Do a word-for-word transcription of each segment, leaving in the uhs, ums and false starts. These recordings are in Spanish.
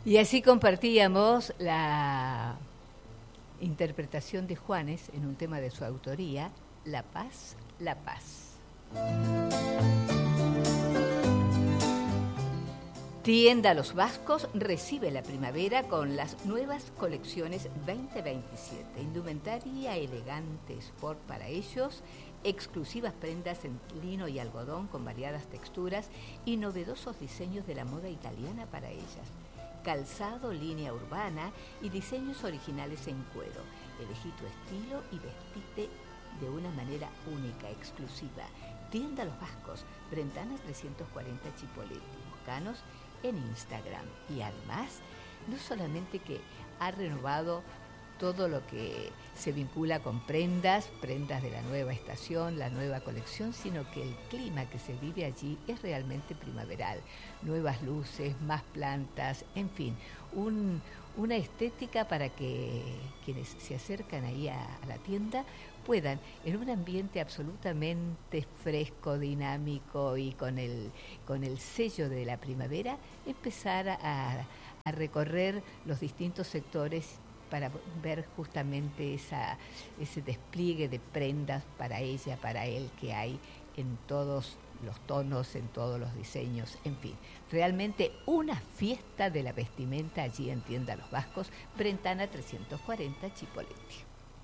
Y así compartíamos la interpretación de Juanes en un tema de su autoría, La Paz, La Paz. Tienda Los Vascos recibe la primavera con las nuevas colecciones veinte veintisiete. Indumentaria elegante sport para ellos, exclusivas prendas en lino y algodón con variadas texturas y novedosos diseños de la moda italiana para ellas. Calzado, línea urbana y diseños originales en cuero. Elegí tu estilo y vestite de una manera única, exclusiva. Tienda Los Vascos, Brentana trescientos cuarenta Chipoleti. Buscanos en Instagram. Y además, no solamente que ha renovado todo lo que se vincula con prendas, prendas de la nueva estación, la nueva colección, sino que el clima que se vive allí es realmente primaveral. Nuevas luces, más plantas, en fin, un, una estética para que quienes se acercan ahí a, a la tienda puedan, en un ambiente absolutamente fresco, dinámico y con el, con el sello de la primavera, empezar a, a recorrer los distintos sectores para ver justamente esa, ese despliegue de prendas para ella, para él, que hay en todos los tonos, en todos los diseños, en fin. Realmente una fiesta de la vestimenta allí en Tienda Los Vascos, Brentana trescientos cuarenta Chipoleti.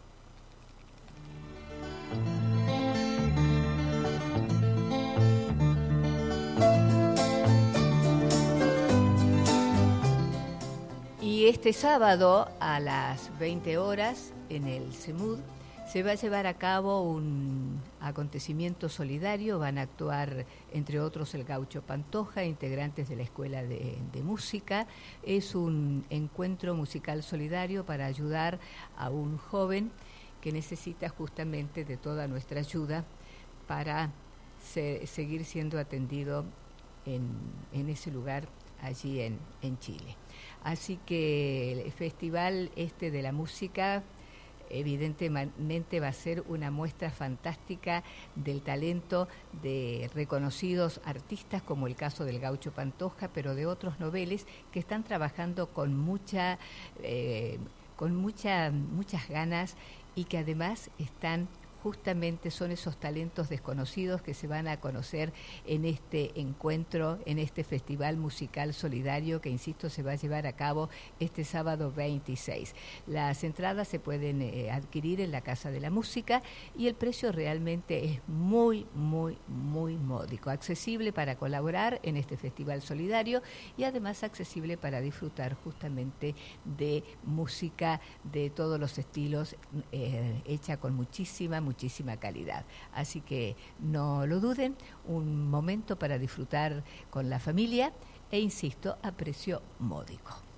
Y este sábado a las veinte horas en el CEMUD se va a llevar a cabo un acontecimiento solidario. Van a actuar, entre otros, el Gaucho Pantoja, integrantes de la Escuela de, de Música. Es un encuentro musical solidario para ayudar a un joven que necesita justamente de toda nuestra ayuda para se, seguir siendo atendido en, en ese lugar allí en, en Chile. Así que el festival este de la música evidentemente va a ser una muestra fantástica del talento de reconocidos artistas, como el caso del Gaucho Pantoja, pero de otros noveles que están trabajando con mucha, eh, con mucha, muchas ganas y que además están justamente son esos talentos desconocidos que se van a conocer en este encuentro, en este festival musical solidario que, insisto, se va a llevar a cabo este sábado veintiséis. Las entradas se pueden eh, adquirir en la Casa de la Música y el precio realmente es muy, muy, muy módico, accesible para colaborar en este festival solidario y además accesible para disfrutar justamente de música de todos los estilos, eh, hecha con muchísima, muchísima muchísima calidad. Así que no lo duden, un momento para disfrutar con la familia e, insisto, a precio módico.